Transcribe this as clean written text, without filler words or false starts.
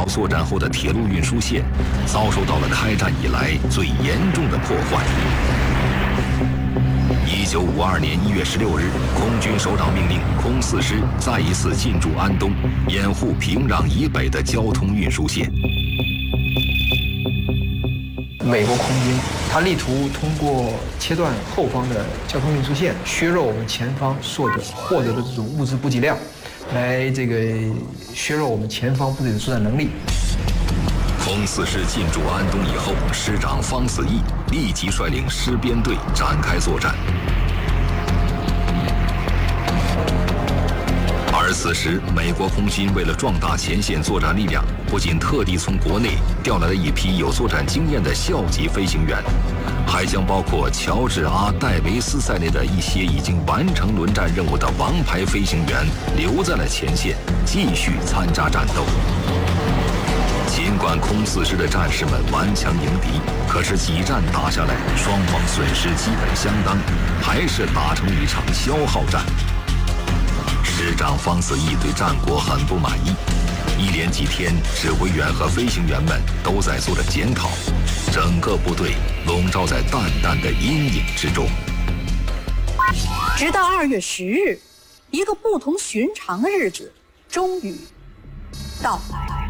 岛作战后的铁路运输线遭受到了开战以来最严重的破坏。1952年1月16日，空军首长命令空4师再一次进驻安东，掩护平壤以北的交通运输线。 美国空军他力图通过切断后方的交通运输线，削弱我们前方获得的这种物资补给量，来削弱我们前方部队的作战能力。 空4师进驻安东以后，师长方嗣义立即率领师编队展开作战。而此时，美国空军为了壮大前线作战力量，不仅特地从国内调来了一批有作战经验的校级飞行员，还将包括乔治 ·R· 戴维斯在内的一些已经完成轮战任务的王牌飞行员留在了前线，继续参加战斗。尽管空4师的战士们顽强迎敌，可是几战打下来，双方损失基本相当，还是打成一场消耗战。师长方嗣义对战果很不满意，一连几天，指挥员和飞行员们都在做着检讨，整个部队笼罩在淡淡的阴影之中。 直到2月10日，一个不同寻常的日子终于到来。